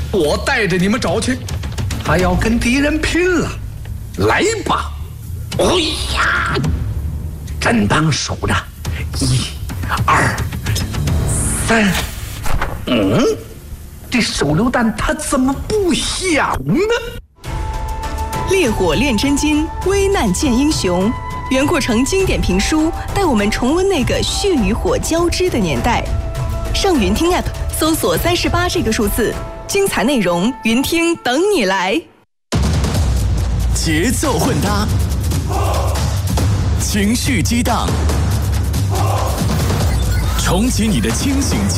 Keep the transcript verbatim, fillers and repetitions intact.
我带着你们找去。他要跟敌人拼了，来吧！哎呀，真当数着，一、二、三，嗯，这手榴弹它怎么不响呢？ 烈火炼真金，危难见英雄。袁阔成经典评书带我们重温那个血与火交织的年代。上云听 App 搜索三十八这个数字，精彩内容云听等你来。 节奏混搭，情绪激荡，重启你的清醒记忆。